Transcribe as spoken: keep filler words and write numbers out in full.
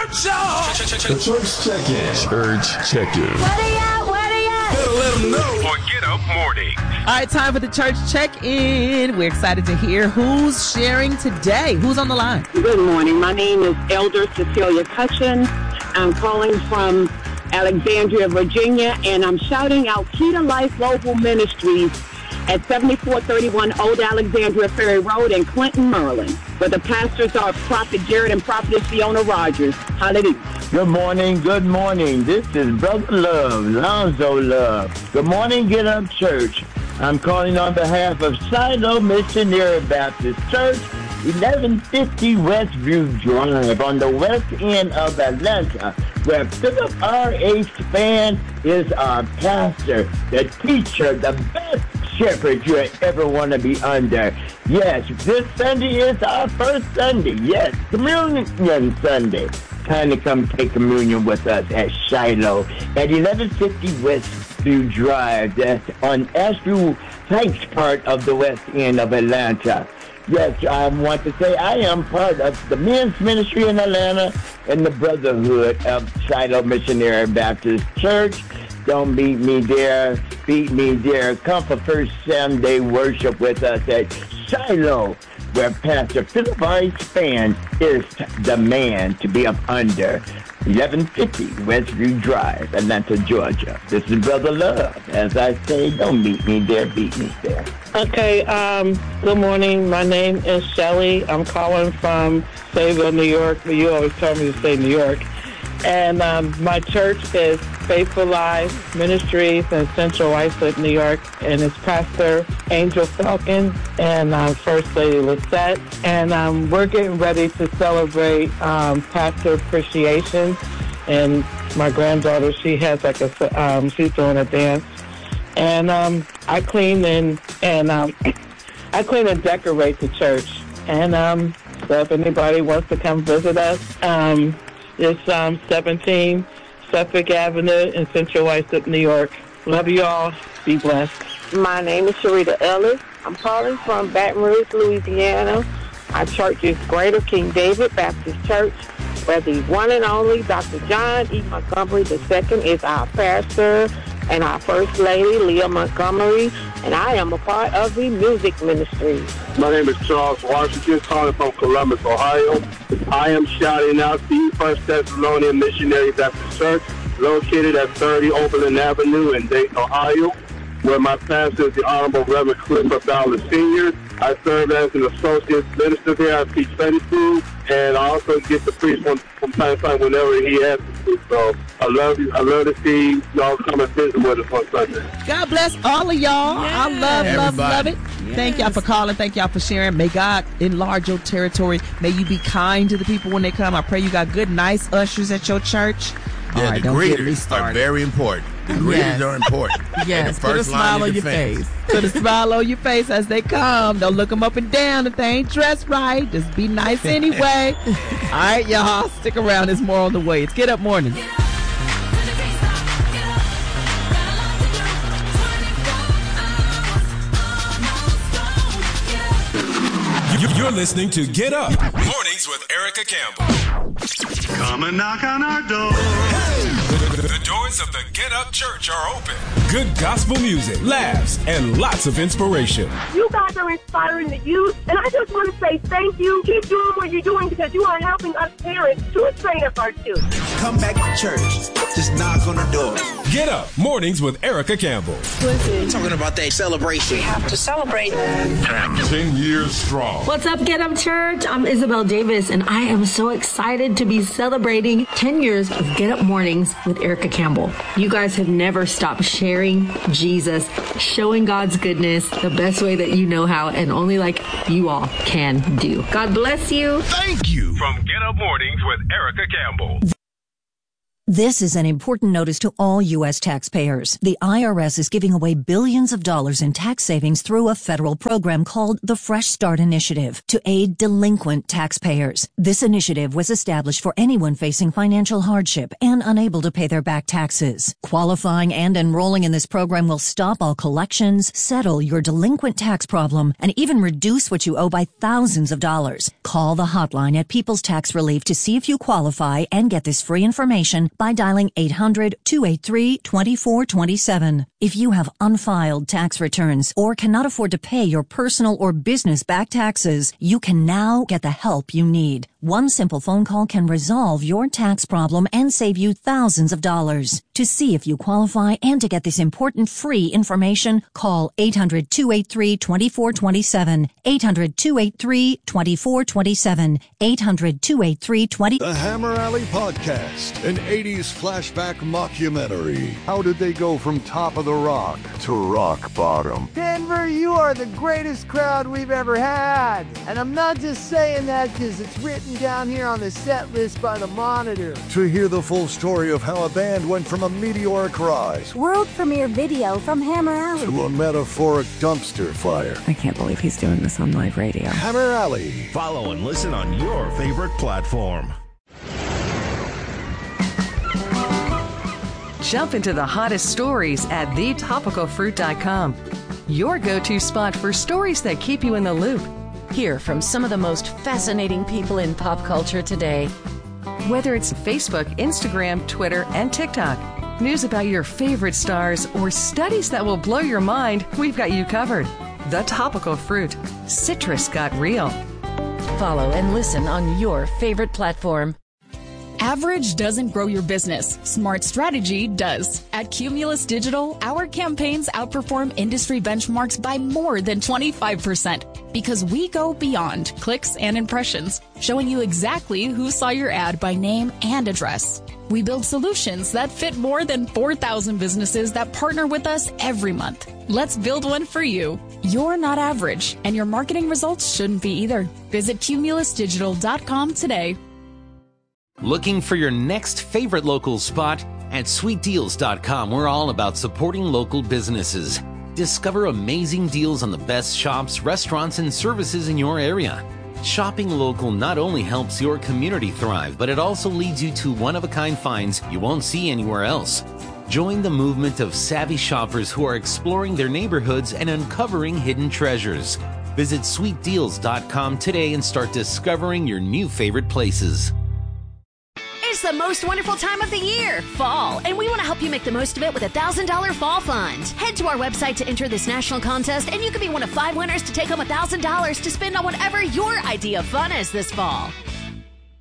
church, y'all. The church check-in. Church check-in. Where they at? Where they at? Better let them know. On Get Up Morning. All right, time for the church check-in. We're excited to hear who's sharing today. Who's on the line? Good morning. My name is Elder Cecilia Cutchin. I'm calling from Alexandria, Virginia, and I'm shouting out Key to Life Global Ministries at seventy-four thirty-one Old Alexandria Ferry Road in Clinton, Maryland, where the pastors are Prophet Jared and Prophetess Fiona Rogers. Hallelujah. Good morning, good morning. This is Brother Love, Lonzo Love. Good morning, Get Up Church. I'm calling on behalf of Shiloh Missionary Baptist Church, eleven fifty Westview Drive on the west end of Atlanta, where Philip R. H. Spann is our pastor, the teacher, the best shepherd you ever want to be under. Yes, this Sunday is our first Sunday. Yes, Communion Sunday. Time to come take communion with us at Shiloh at eleven fifty Westview Drive. That's on Asheville Heights part of the west end of Atlanta. Yes, I want to say I am part of the men's ministry in Atlanta and the brotherhood of Shiloh Missionary Baptist Church. Don't beat me there, beat me there. Come for First Sunday worship with us at Shiloh, where Pastor Philip R. Spann is the man to be up under. eleven fifty Westview Drive, Atlanta, Georgia. This is Brother Love. As I say, don't beat me there, beat me there. Okay, um, good morning. My name is Shelly. I'm calling from Sayville, New York. But you always tell me to say New York. And um, my church is Faithful Life Ministries in Central Islip, New York. And it's Pastor Angel Falcon and um, First Lady Lisette. And um, we're getting ready to celebrate um, Pastor Appreciation. And my granddaughter, she has like a, um, she's doing a dance. And um, I clean and and um, I clean and decorate the church. And um, so if anybody wants to come visit us, um, it's um, seventeen Suffolk Avenue in Central Islip, New York. Love you all. Be blessed. My name is Sharita Ellis. I'm calling from Baton Rouge, Louisiana. Our church is Greater King David Baptist Church, where the one and only Doctor John E. Montgomery the second is our pastor, and our First Lady, Leah Montgomery, and I am a part of the music ministry. My name is Charles Washington, calling from Columbus, Ohio. I am shouting out the First Thessalonian Missionary Baptist Church, located at thirty Oberlin Avenue in Dayton, Ohio, where my pastor is the Honorable Reverend Clifford Ballard Senior I serve as an associate minister there. I teach Sunday school, and I also get to preach from, from time to time whenever he asks me to. So I love you. I love to see y'all come and visit with us on Sunday. God bless all of y'all. Yes. I love, Everybody. love, love it. Yes. Thank y'all for calling. Thank y'all for sharing. May God enlarge your territory. May you be kind to the people when they come. I pray you got good, nice ushers at your church. Yeah, all right, the don't get me greeters are started. very important. The greeters Yes. are important. Yes, And the put a first smile line on is your defense. face. Put a smile on your face as they come. Don't look them up and down if they ain't dressed right. Just be nice anyway. All right, y'all. Stick around. There's more on the way. It's Get Up Morning. You're listening to Get Up Mornings with Erica Campbell. Come and knock on our door. The doors of the Get Up Church are open. Good gospel music, laughs, and lots of inspiration. You guys are inspiring the youth, and I just want to say thank you. Keep doing what you're doing because you are helping us parents to train up our children. Come back to church. Just knock on the door. Get Up Mornings with Erica Campbell. We're talking about that celebration. We have to celebrate. Ten years strong. What's up, Get Up Church? I'm Isabel Davis, and I am so excited to be celebrating ten years of Get Up Mornings with Erica Campbell. You guys have never stopped sharing Jesus, showing God's goodness the best way that you know how, and only like you all can do. God bless you. Thank you. From Get Up Mornings with Erica Campbell. This is an important notice to all U S taxpayers. The I R S is giving away billions of dollars in tax savings through a federal program called the Fresh Start Initiative to aid delinquent taxpayers. This initiative was established for anyone facing financial hardship and unable to pay their back taxes. Qualifying and enrolling in this program will stop all collections, settle your delinquent tax problem, and even reduce what you owe by thousands of dollars. Call the hotline at People's Tax Relief to see if you qualify and get this free information by dialing eight hundred, two eight three, two four two seven. If you have unfiled tax returns or cannot afford to pay your personal or business back taxes, you can now get the help you need. One simple phone call can resolve your tax problem and save you thousands of dollars. To see if you qualify and to get this important free information, call eight hundred, two eight three, two four two seven, eight hundred, two eight three, two four two seven, eight hundred, two eight three, two four two seven. The Hammer Alley Podcast, an eighties flashback mockumentary. How did they go from top of the rock to rock bottom? Denver, you are the greatest crowd we've ever had. And I'm not just saying that because it's written down here on the set list by the Monitor. To hear the full story of how a band went from a meteoric rise, World premiere video from Hammer Alley, to a metaphoric dumpster fire. I can't believe he's doing this on live radio. Hammer Alley. Follow and listen on your favorite platform. Jump into the hottest stories at the topical fruit dot com. Your go-to spot for stories that keep you in the loop. Hear from some of the most fascinating people in pop culture today. Whether it's Facebook, Instagram, Twitter, and TikTok, news about your favorite stars, or studies that will blow your mind, we've got you covered. The Topical Fruit. Citrus got real. Follow and listen on your favorite platform. Average doesn't grow your business. Smart strategy does. At Cumulus Digital, our campaigns outperform industry benchmarks by more than twenty-five percent because we go beyond clicks and impressions, showing you exactly who saw your ad by name and address. We build solutions that fit more than four thousand businesses that partner with us every month. Let's build one for you. You're not average, and your marketing results shouldn't be either. Visit cumulus digital dot com today. Looking for your next favorite local spot? At sweet deals dot com, we're all about supporting local businesses. Discover amazing deals on the best shops, restaurants, and services in your area. Shopping local not only helps your community thrive, but it also leads you to one-of-a-kind finds you won't see anywhere else. Join the movement of savvy shoppers who are exploring their neighborhoods and uncovering hidden treasures. Visit sweet deals dot com today and start discovering your new favorite places. It's the most wonderful time of the year, fall, and we want to help you make the most of it with a one thousand dollars fall fund. Head to our website to enter this national contest, and you could be one of five winners to take home one thousand dollars to spend on whatever your idea of fun is this fall.